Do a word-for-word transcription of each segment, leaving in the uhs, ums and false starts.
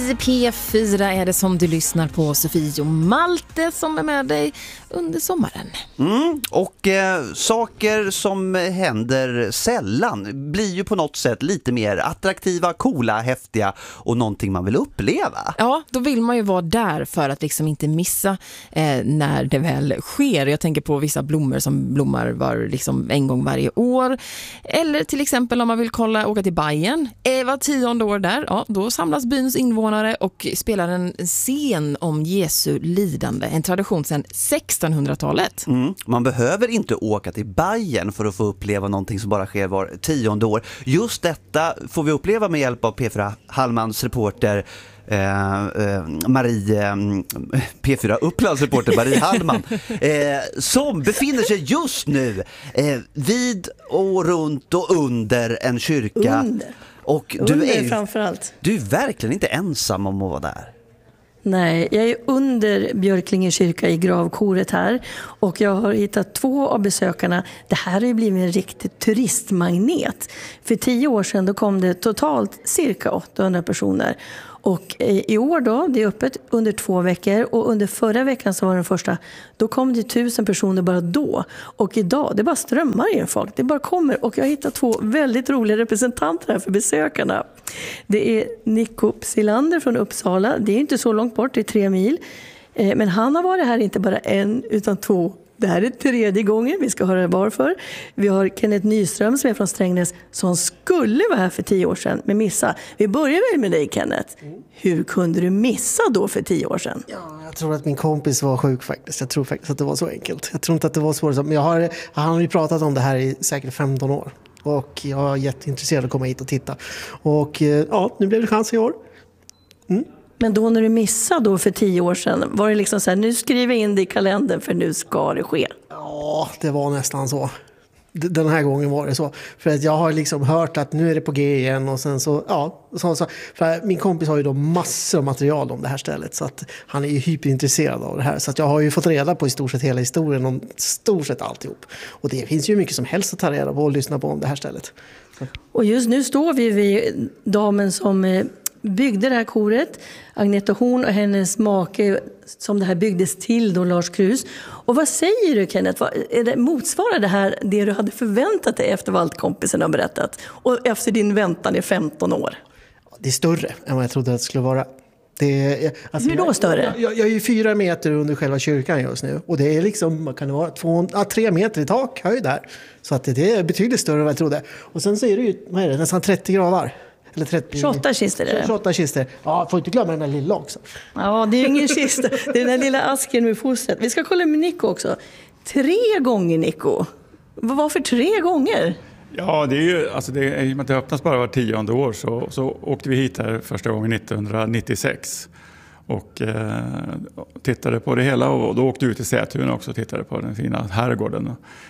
I P fyra är det som du lyssnar på. Sofie och Malte som är med dig under sommaren. Mm, och eh, saker som händer sällan blir ju på något sätt lite mer attraktiva, coola, häftiga och någonting man vill uppleva. Ja, då vill man ju vara där för att liksom inte missa eh, när det väl sker. Jag tänker på vissa blommor som blommar var liksom en gång varje år. Eller till exempel om man vill kolla, åka till Bayern. Eh, var tionde år där, ja, då samlas byns invånare och spelar en scen om Jesu lidande. En tradition sedan sextonhundratalet. Mm, man behöver inte åka till Bayern för att få uppleva någonting som bara sker var tionde år. Just detta får vi uppleva med hjälp av P fyra Hallmans reporter Eh, eh, Marie eh, P fyra Upplands reporter Marie Hallman eh, som befinner sig just nu eh, vid och runt och under en kyrka. Under. Och under du är framförallt. Du är verkligen inte ensam om att vara där. Nej, jag är under Björklinge kyrka i gravkoret här och jag har hittat två av besökarna. Det här har ju blivit en riktig turistmagnet. För tio år sedan då kom det totalt cirka åttahundra personer. Och i år då, det är öppet under två veckor och under förra veckan så var den första, då kom det tusen personer bara då. Och idag, det bara strömmar in folk, det bara kommer. Och jag har hittat två väldigt roliga representanter här för besökarna. Det är Nico Psylander från Uppsala, det är inte så långt bort, det är tre mil. Men han har varit här inte bara en utan två. Det här är tredje gången, vi ska höra varför. Vi har Kenneth Nyström som är från Strängnäs som skulle vara här för tio år sedan men missa. Vi börjar väl med dig Kenneth. Hur kunde du missa då för tio år sedan? Ja, jag tror att min kompis var sjuk faktiskt. Jag tror faktiskt att det var så enkelt. Jag tror inte att det var svårt. Men jag har, han har ju pratat om det här i säkert femton år. Och jag är jätteintresserad att komma hit och titta. Och ja, nu blev det chans i år. Mm. Men då när du missade då för tio år sedan, var det liksom så här, nu skriver jag in det i kalendern för nu ska det ske? Ja, det var nästan så. Den här gången var det så. För att jag har liksom hört att nu är det på G igen och sen så, ja. Så, så, för min kompis har ju då massor av material om det här stället så att han är ju hyperintresserad av det här. Så att jag har ju fått reda på i stort sett hela historien om stort sett alltihop. Och det finns ju mycket som helst att ta reda på och lyssna på om det här stället. Så. Och just nu står vi vid damen som byggde det här koret, Agneta Horn och hennes make som det här byggdes till då, Lars Krus. Och vad säger du Kenneth? Vad, är det, motsvarar det här det du hade förväntat dig efter vad allt kompisen har berättat? Och efter din väntan i femton år? Det är större än vad jag trodde att det skulle vara. Det är, alltså, hur då större? Jag, jag, jag är ju fyra meter under själva kyrkan just nu. Och det är liksom, vad kan det vara, två, ja, tre meter i tak höjd där. Så att det, det är betydligt större än vad jag trodde. Och sen så är det ju, vad är det, nästan trettio gravar. Eller trettio, tjugoåtta kister är det. tjugoåtta kister. Ja, får inte glömma den där lilla också. Ja, det är ju ingen kista. Det är den där lilla asken med fostret. Vi ska kolla med Nico också. Tre gånger, Nico. Varför tre gånger? Ja, det är ju, alltså det är, att det öppnas bara var tionde år så, så åkte vi hit här första gången nittonhundranittiosex. Och eh, tittade på det hela och då åkte vi ut i Sätun också och tittade på den fina herrgården.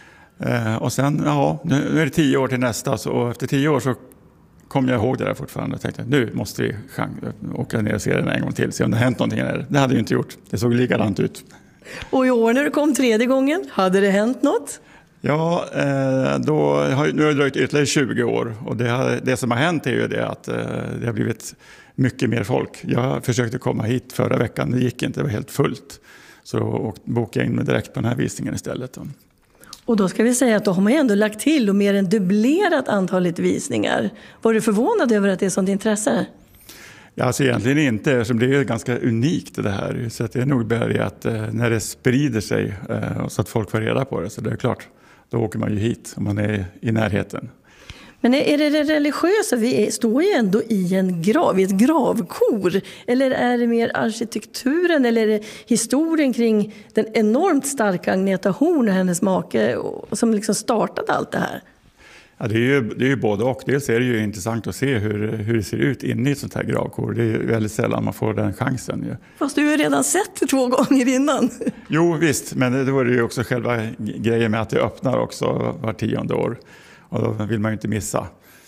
Eh, och sen, ja, nu är det tio år till nästa så, och efter tio år så kom jag ihåg det där fortfarande och tänkte nu måste vi åka ner och se den en gång till, se om det har hänt någonting där. Det hade ju inte gjort, det såg likadant ut. Och i år när du kom tredje gången, hade det hänt något? Ja, då har, nu har det dröjt ytterligare tjugo år och det, har, det som har hänt är ju det att det har blivit mycket mer folk. Jag försökte komma hit förra veckan, det gick inte, det var helt fullt. Så då bokade jag in mig direkt på den här visningen istället. Och då ska vi säga att då har man ju ändå lagt till och mer än dubblerat antalet visningar. Var du förvånad över att det är sånt intresse? Ja, alltså egentligen inte, eftersom det är ganska unikt det här. Så att det är nog bara att eh, när det sprider sig eh, så att folk får reda på det. Så det är klart, då åker man ju hit om man är i närheten. Men är det det religiösa? Vi står ju ändå i en grav, i ett gravkor. Eller är det mer arkitekturen eller är det historien kring den enormt starka Agneta Horn och hennes make som liksom startade allt det här? Ja, det är ju, det är ju både och. Dels är det ju intressant att se hur, hur det ser ut inne i ett sånt här gravkor. Det är väldigt sällan man får den chansen. Ju. Fast du har ju redan sett det två gånger innan. Jo visst, men då är det ju också själva grejen med att det öppnar också var tionde år. Och då vill man ju inte missa.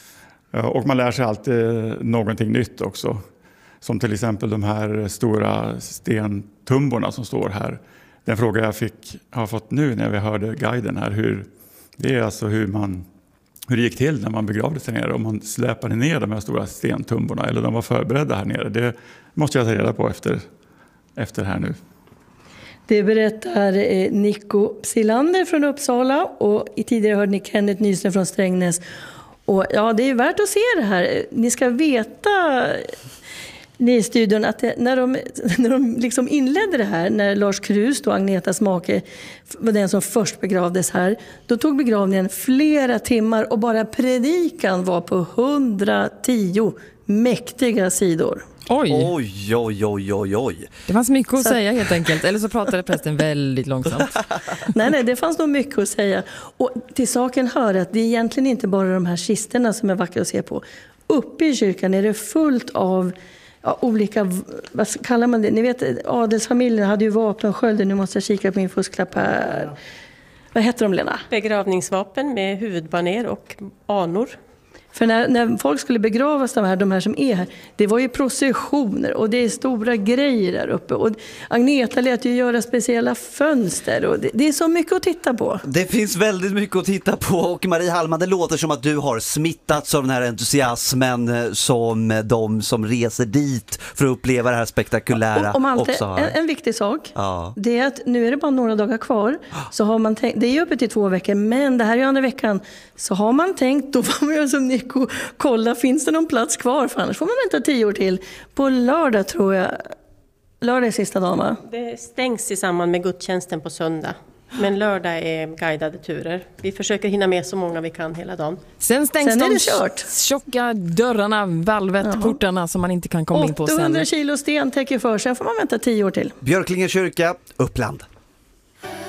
Och man lär sig alltid någonting nytt också. Som till exempel de här stora stentumborna som står här. Den fråga jag fick, har fått nu när vi hörde guiden här. Hur, det är alltså hur man hur det gick till när man begravde sig nere. Om man släpade ner de här stora stentumborna eller de var förberedda här nere. Det måste jag ta reda på efter, efter här nu. Det berättar eh, Nico Psilander från Uppsala och i tidigare hörde ni Kenneth Nyström från Strängnäs. Och ja, det är värt att se det här. Ni ska veta, ni i studion, att det, när de, när de liksom inledde det här, när Lars Krust och Agnetas make var den som först begravdes här, då tog begravningen flera timmar och bara predikan var på hundratio mäktiga sidor. Oj. Oj, oj, oj, oj, oj. Det fanns mycket att Så... säga helt enkelt. Eller så pratade prästen väldigt långsamt. nej, nej, det fanns nog mycket att säga. Och till saken hör att det är egentligen inte bara de här kisterna som är vackra att se på. Uppe i kyrkan är det fullt av ja, olika, vad kallar man det? Ni vet, adelsfamiljen hade ju vapenskölder. Nu måste jag kika på min fusklapp här. Vad heter de, Lena? Begravningsvapen med huvudbaner och anor. För när, när folk skulle begravas, de här, de här som är här, det var ju processioner och det är stora grejer där uppe. Och Agneta lät ju göra speciella fönster och det, det är så mycket att titta på. Det finns väldigt mycket att titta på och Marie Hallman, det låter som att du har smittats av den här entusiasmen som de som reser dit för att uppleva det här spektakulära och, och också har. En, en viktig sak, ja. det är att nu är det bara några dagar kvar. Så har man tänkt, det är ju uppe till två veckor, men det här är andra veckan. Så har man tänkt, då får man göra som Nico, kolla, finns det någon plats kvar? För annars får man vänta tio år till. På lördag tror jag, lördag är sista dagen, va? Det stängs i samband med gudstjänsten på söndag. Men lördag är guidade turer. Vi försöker hinna med så många vi kan hela dagen. Sen stängs Sen är de det kört. tjocka dörrarna, valvet, Jaha. portarna som man inte kan komma in på sen. åttahundra kilo sten täcker för, sen får man vänta tio år till. Björklinge kyrka, Uppland.